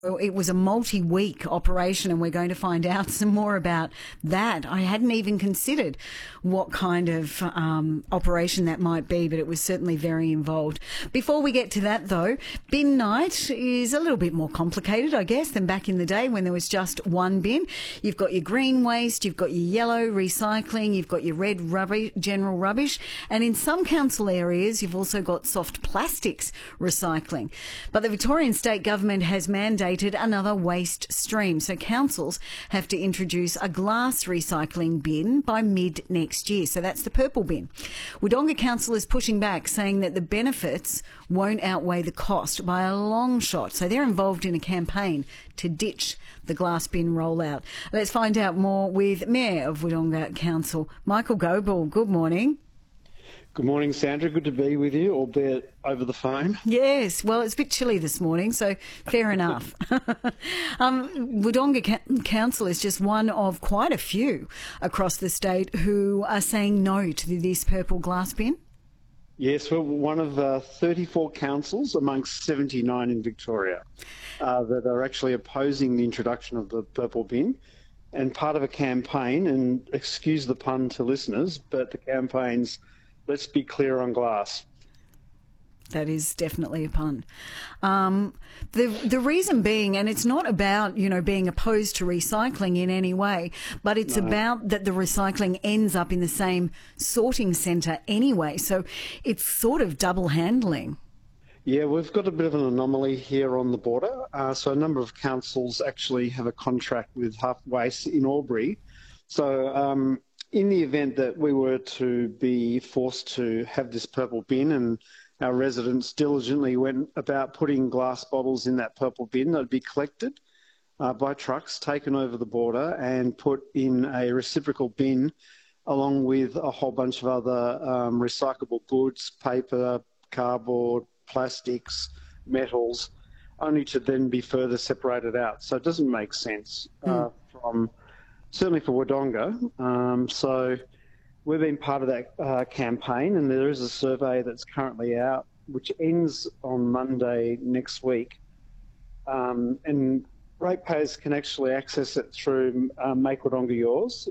It was a multi-week operation, and we're going to find out some more about that. I hadn't even considered what kind of operation that might be, but it was certainly very involved. Before we get to that, though, bin night is a little bit more complicated, I guess, than back in the day when there was just one bin. You've got your green waste, you've got your yellow recycling, you've got your red rubbish, general rubbish, and in some council areas you've also got soft plastics recycling. But the Victorian State Government has mandated another waste stream. So councils have to introduce a glass recycling bin by mid next year. So that's the purple bin. Wodonga Council is pushing back, saying that the benefits won't outweigh the cost by a long shot. So they're involved in a campaign to ditch the glass bin rollout. Let's find out more with Mayor of Wodonga Council, Michael Goebel. Good morning. Good morning, Sandra. Good to be with you, albeit over the phone. Yes, well, it's a bit chilly this morning, so fair enough. Wodonga Council is just one of quite a few across the state who are saying no to this purple glass bin. Yes, we're one of 34 councils amongst 79 in Victoria that are actually opposing the introduction of the purple bin. And part of a campaign, and excuse the pun to listeners, but the campaign's let's be clear on glass. That is definitely a pun. The reason being, and it's not about, being opposed to recycling in any way, but it's about that the recycling ends up in the same sorting centre anyway. So it's sort of double handling. Yeah, we've got a bit of an anomaly here on the border. So a number of councils actually have a contract with Half Waste in Albury. So in the event that we were to be forced to have this purple bin and our residents diligently went about putting glass bottles in that purple bin, they'd be collected by trucks, taken over the border and put in a reciprocal bin along with a whole bunch of other recyclable goods, paper, cardboard, plastics, metals, only to then be further separated out. So it doesn't make sense certainly for Wodonga. So we've been part of that campaign, and there is a survey that's currently out which ends on Monday next week. And ratepayers can actually access it through Make Wodonga Yours,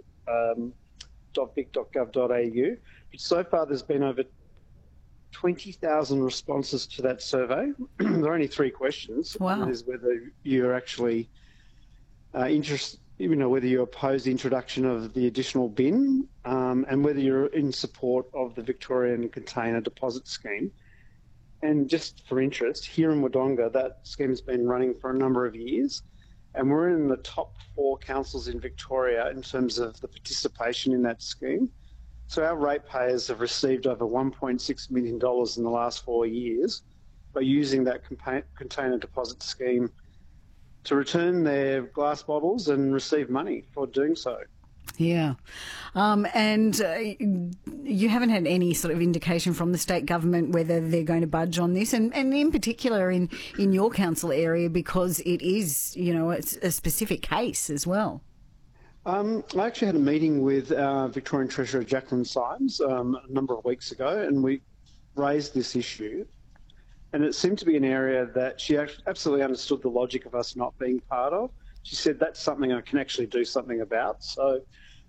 .vic.gov.au. But so far there's been over 20,000 responses to that survey. There are only 3 questions. Wow. One is whether you're actually interested, whether you oppose the introduction of the additional bin and whether you're in support of the Victorian Container Deposit Scheme. And just for interest, here in Wodonga, that scheme's been running for a number of years, and we're in the top 4 councils in Victoria in terms of the participation in that scheme. So our ratepayers have received over $1.6 million in the last 4 years by using that Container Deposit Scheme to return their glass bottles and receive money for doing so. Yeah. And you haven't had any sort of indication from the state government whether they're going to budge on this, and in particular in your council area, because it is, it's a specific case as well. I actually had a meeting with Victorian Treasurer Jacqueline Symes a number of weeks ago, and we raised this issue. And it seemed to be an area that she absolutely understood the logic of us not being part of. She said, that's something I can actually do something about. So,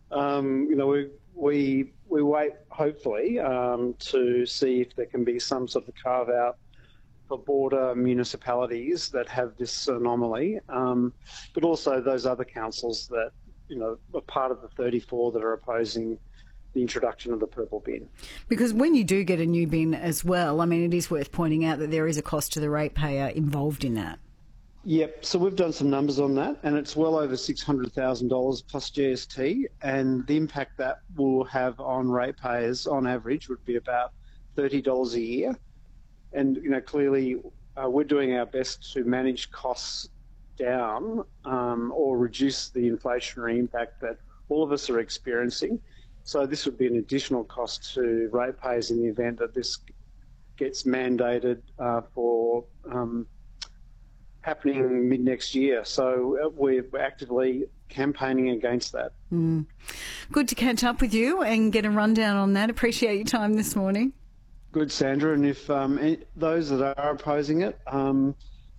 we wait, hopefully, to see if there can be some sort of carve out for border municipalities that have this anomaly, but also those other councils that, are part of the 34 that are opposing the introduction of the purple bin. Because when you do get a new bin as well, it is worth pointing out that there is a cost to the ratepayer involved in that. Yep, so we've done some numbers on that, and it's well over $600,000 plus GST, and the impact that will have on ratepayers on average would be about $30 a year. And, clearly we're doing our best to manage costs down or reduce the inflationary impact that all of us are experiencing. So this would be an additional cost to ratepayers in the event that this gets mandated for happening mid-next year. So we're actively campaigning against that. Good to catch up with you and get a rundown on that. Appreciate your time this morning. Good, Sandra. And if those that are opposing it,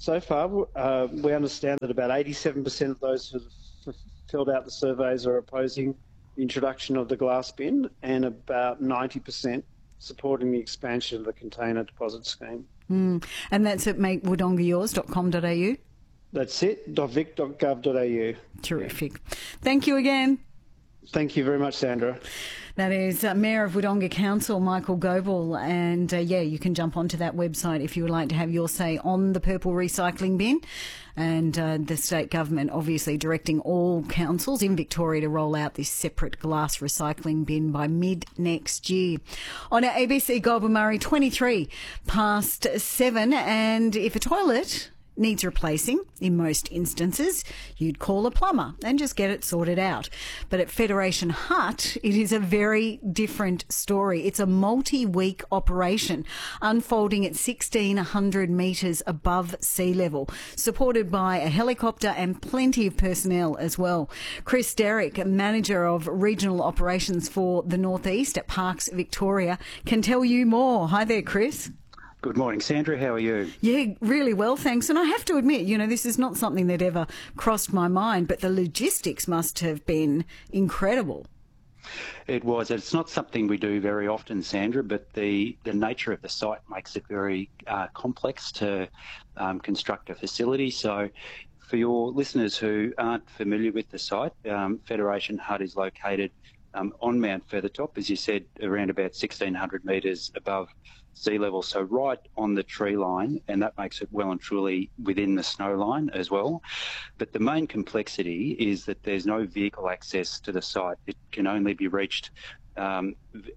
So far, we understand that about 87% of those who have filled out the surveys are opposing the introduction of the glass bin, and about 90% supporting the expansion of the container deposit scheme. And that's at makewodongayours.com.au? That's it, .vic.gov.au. Terrific. Thank you again. Thank you very much, Sandra. That is Mayor of Wodonga Council, Michael Goebel. And you can jump onto that website if you would like to have your say on the purple recycling bin. And the state government obviously directing all councils in Victoria to roll out this separate glass recycling bin by mid next year. On our ABC Goulburn Murray, 23 past 7. And if a toilet needs replacing, in most instances, you'd call a plumber and just get it sorted out. But at Federation Hut, it is a very different story. It's a multi-week operation unfolding at 1,600 metres above sea level, supported by a helicopter and plenty of personnel as well. Chris Derrick, Manager of Regional Operations for the North East at Parks Victoria, can tell you more. Hi there, Chris. Good morning, Sandra. How are you? Yeah, really well, thanks. And I have to admit, this is not something that ever crossed my mind, but the logistics must have been incredible. It was. It's not something we do very often, Sandra, but the nature of the site makes it very complex to construct a facility. So for your listeners who aren't familiar with the site, Federation Hut is located on Mount Feathertop, as you said, around about 1,600 metres above sea level, so right on the tree line, and that makes it well and truly within the snow line as well. But the main complexity is that there's no vehicle access to the site. It can only be reached via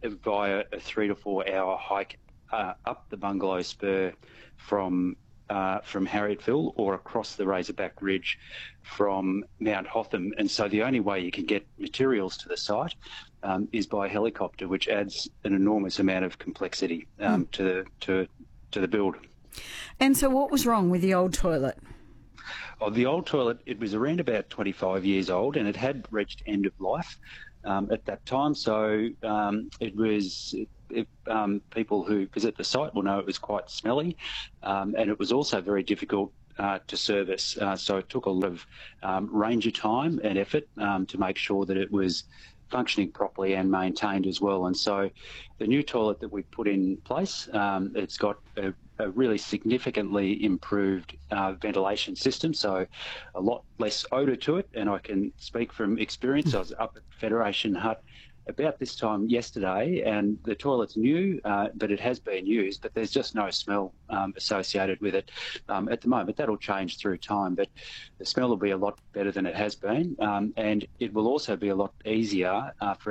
a 3 to 4 hour hike up the Bungalow Spur from Harriettville or across the Razorback Ridge from Mount Hotham. And so the only way you can get materials to the site is by helicopter, which adds an enormous amount of complexity to the build. And so what was wrong with the old toilet? Oh, the old toilet, it was around about 25 years old and it had reached end of life at that time. So people who visit the site will know it was quite smelly, and it was also very difficult to service. So it took a lot of ranger time and effort to make sure that it was functioning properly and maintained as well. And so the new toilet that we put in place, it's got a really significantly improved ventilation system, so a lot less odour to it. And I can speak from experience. I was up at Federation Hut about this time yesterday, and the toilet's new, but it has been used, but there's just no smell associated with it at the moment. That'll change through time, but the smell will be a lot better than it has been, and it will also be a lot easier for